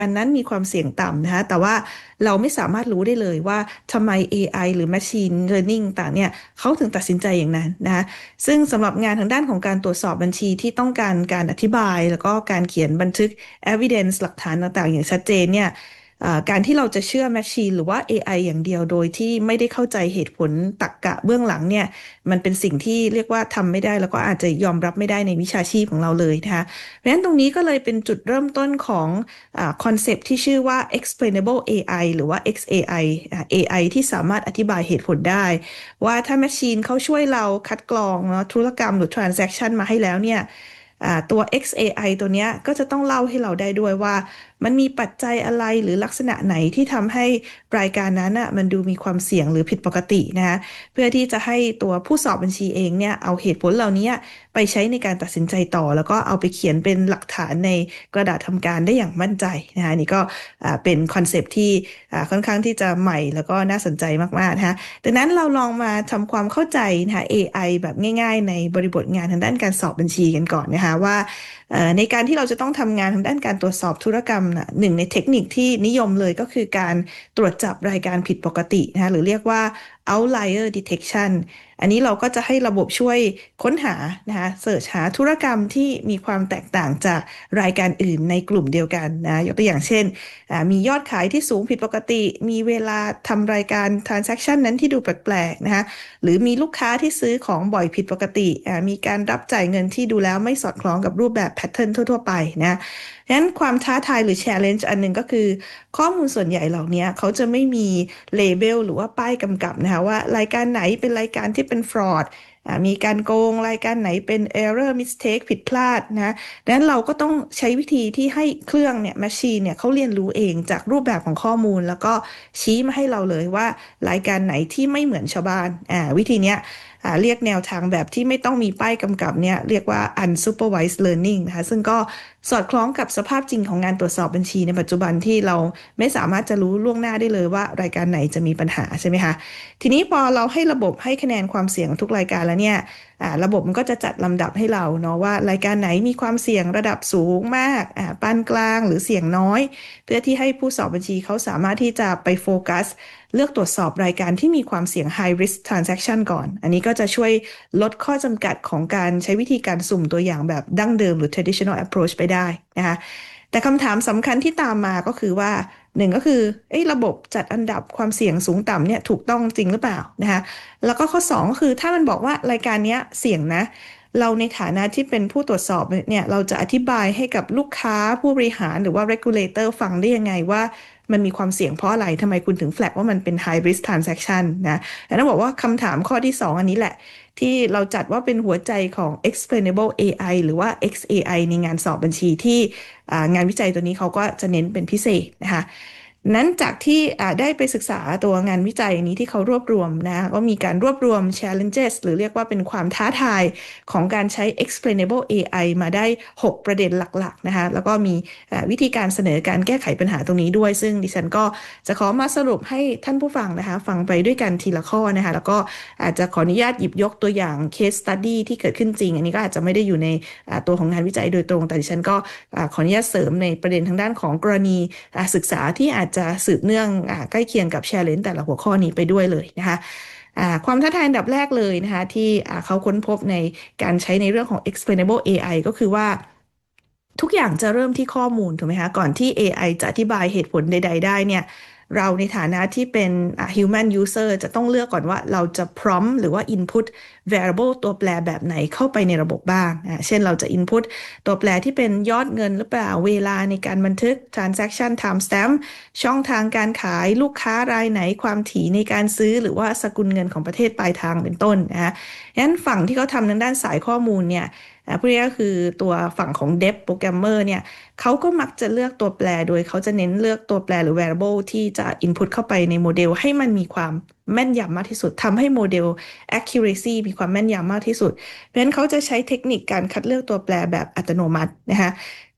อันนั้นมีความเสี่ยงต่ำนะคะแต่ว่าเราไม่สามารถรู้ได้เลยว่าทำไม AI หรือ Machine Learning ต่างเนี่ยเขาถึงตัดสินใจอย่างนั้นนะคะซึ่งสำหรับงานทางด้านของการตรวจสอบบัญชีที่ต้องการการอธิบายแล้วก็การเขียนบันทึก evidence หลักฐานต่างๆอย่างชัดเจนเนี่ยการที่เราจะเชื่อ Machine หรือว่า AI อย่างเดียวโดยที่ไม่ได้เข้าใจเหตุผลตรรกะเบื้องหลังเนี่ยมันเป็นสิ่งที่เรียกว่าทำไม่ได้แล้วก็อาจจะยอมรับไม่ได้ในวิชาชีพของเราเลยนะคะเพราะฉะนั้นตรงนี้ก็เลยเป็นจุดเริ่มต้นของคอนเซปต์ที่ชื่อว่า explainable AI หรือว่า XAI AI ที่สามารถอธิบายเหตุผลได้ว่าถ้า Machine เขาช่วยเราคัดกรองเนาะธุรกรรมหรือ transaction มาให้แล้วเนี่ยตัว XAI ตัวเนี้ยก็จะต้องเล่าให้เราได้ด้วยว่ามันมีปัจจัยอะไรหรือลักษณะไหนที่ทำให้รายการนั้นอ่ะมันดูมีความเสี่ยงหรือผิดปกตินะคะเพื่อที่จะให้ตัวผู้สอบบัญชีเองเนี่ยเอาเหตุผลเหล่านี้ไปใช้ในการตัดสินใจต่อแล้วก็เอาไปเขียนเป็นหลักฐานในกระดาษทำการได้อย่างมั่นใจนะคะนี่ก็เป็นคอนเซปต์ที่ค่อนข้างที่จะใหม่แล้วก็น่าสนใจมากๆนะคะดังนั้นเราลองมาทำความเข้าใจนะคะ AI แบบง่ายๆในบริบทงานทางด้านการสอบบัญชีกันก่อนนะคะว่าในการที่เราจะต้องทำงานทางด้านการตรวจสอบธุรกรรมนะหนึ่งในเทคนิคที่นิยมเลยก็คือการตรวจจับรายการผิดปกตินะคะหรือเรียกว่า outlier detection อันนี้เราก็จะให้ระบบช่วยค้นหานะคะเสิร์ชหาธุรกรรมที่มีความแตกต่างจากรายการอื่นในกลุ่มเดียวกันนะยกตัวอย่างเช่นมียอดขายที่สูงผิดปกติมีเวลาทำรายการ transaction นั้นที่ดูแปลกๆนะคะหรือมีลูกค้าที่ซื้อของบ่อยผิดปกติมีการรับจ่ายเงินที่ดูแล้วไม่สอดคล้องกับรูปแบบแพทเทิร์นทั่วๆไปนะฉะนั้นความท้าทายหรือ challenge อันหนึ่งก็คือข้อมูลส่วนใหญ่เหล่านี้เขาจะไม่มีเลเบลหรือว่าป้ายกำกับนะคะว่ารายการไหนเป็นรายการที่เป็น fraud มีการโกงรายการไหนเป็น error mistake ผิดพลาดนะดังนั้นเราก็ต้องใช้วิธีที่ให้เครื่องเนี่ย machine เนี่ยเขาเรียนรู้เองจากรูปแบบของข้อมูลแล้วก็ชี้มาให้เราเลยว่ารายการไหนที่ไม่เหมือนชาวบ้านวิธีเนี้ยเรียกแนวทางแบบที่ไม่ต้องมีป้ายกำกับเนี่ยเรียกว่า unsupervised learning นะคะซึ่งก็สอดคล้องกับสภาพจริงของงานตรวจสอบบัญชีในปัจจุบันที่เราไม่สามารถจะรู้ล่วงหน้าได้เลยว่ารายการไหนจะมีปัญหาใช่ไหมคะทีนี้พอเราให้ระบบให้คะแนนความเสี่ยงทุกรายการแล้วเนี่ยระบบมันก็จะจัดลำดับให้เราเนาะว่ารายการไหนมีความเสี่ยงระดับสูงมากปานกลางหรือเสี่ยงน้อยเพื่อที่ให้ผู้สอบบัญชีเขาสามารถที่จะไปโฟกัสเลือกตรวจสอบรายการที่มีความเสี่ยง high risk transaction ก่อนอันนี้ก็จะช่วยลดข้อจำกัดของการใช้วิธีการสุ่มตัวอย่างแบบดั้งเดิมหรือ traditional approach ไปได้นะคะแต่คำถามสำคัญที่ตามมาก็คือว่าหนึ่งก็คือระบบจัดอันดับความเสี่ยงสูงต่ำเนี่ยถูกต้องจริงหรือเปล่านะคะแล้วก็ข้อสองก็คือถ้ามันบอกว่ารายการเนี้ยเสี่ยงนะเราในฐานะที่เป็นผู้ตรวจสอบเนี่ยเราจะอธิบายให้กับลูกค้าผู้บริหารหรือว่า regulator ฟังได้ยังไงว่ามันมีความเสี่ยงเพราะอะไรทำไมคุณถึงแฟลกว่ามันเป็น high risk transaction นะแต่ต้องบอกว่าคำถามข้อที่สองอันนี้แหละที่เราจัดว่าเป็นหัวใจของ explainable AI หรือว่า XAI ในงานสอบบัญชีที่งานวิจัยตัวนี้เขาก็จะเน้นเป็นพิเศษนะคะนั้นจากที่ได้ไปศึกษาตัวงานวิจัยนี้ที่เขารวบรวมนะก็มีการรวบรวม challenges หรือเรียกว่าเป็นความท้าทายของการใช้ explainable AI มาได้6ประเด็นหลักๆนะคะแล้วก็มีวิธีการเสนอการแก้ไขปัญหาตรงนี้ด้วยซึ่งดิฉันก็จะขอมาสรุปให้ท่านผู้ฟังนะคะฟังไปด้วยกันทีละข้อนะคะแล้วก็อาจจะขออนุญาตหยิบยกตัวอย่าง case study ที่เกิดขึ้นจริงอันนี้ก็อาจจะไม่ได้อยู่ในตัวของงานวิจัยโดยตรงแต่ดิฉันก็ขออนุญาตเสริมในประเด็นทางด้านของกรณีศึกษาที่อาจจะสืบเนื่องใกล้เคียงกับ challenge แต่ละหัวข้อนี้ไปด้วยเลยนะคะความท้าทายอันดับแรกเลยนะคะที่เขาค้นพบในการใช้ในเรื่องของ explainable AI ก็คือว่าทุกอย่างจะเริ่มที่ข้อมูลถูกไหมคะก่อนที่ AI จะอธิบายเหตุผลใดๆได้เนี่ยเราในฐานะที่เป็น human user จะต้องเลือกก่อนว่าเราจะ prompt หรือว่า input variable ตัวแปรแบบไหนเข้าไปในระบบบ้างเช่นเราจะ input ตัวแปรที่เป็นยอดเงินหรือเปล่าเวลาในการบันทึก transaction timestamp ช่องทางการขายลูกค้ารายไหนความถี่ในการซื้อหรือว่าสกุลเงินของประเทศปลายทางเป็นต้นนะคะงั้นฝั่งที่เขาทำทางด้านสายข้อมูลเนี่ยพวกนี้ก็คือตัวฝั่งของ Dev Programmer เนี่ยเขาก็มักจะเลือกตัวแปรโดยเขาจะเน้นเลือกตัวแปรหรือ variable ที่จะ input เข้าไปในโมเดลให้มันมีความแม่นยำมากที่สุดทำให้โมเดล accuracy มีความแม่นยำมากที่สุดเพราะฉะนั้นเขาจะใช้เทคนิคการคัดเลือกตัวแปรแบบอัตโนมัตินะคะ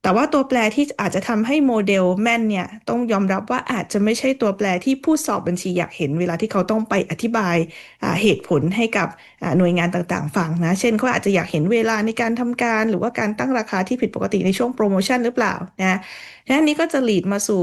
แต่ว่าตัวแปรที่อาจจะทำให้โมเดลแม่นเนี่ยต้องยอมรับว่าอาจจะไม่ใช่ตัวแปรที่ผู้สอบบัญชีอยากเห็นเวลาที่เขาต้องไปอธิบายเหตุผลให้กับหน่วยงานต่างๆฟังนะเช่นเขาอาจจะอยากเห็นเวลาในการทำการหรือว่าการตั้งราคาที่ผิดปกติในช่วงโปรโมชั่นหรือเปล่านะนี้ก็จะ lead มาสู่